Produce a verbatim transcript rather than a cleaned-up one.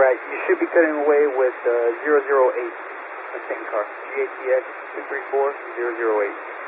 Right, you should be cutting away with uh, zero zero eight, the same car, G A T X two three four zero zero eight.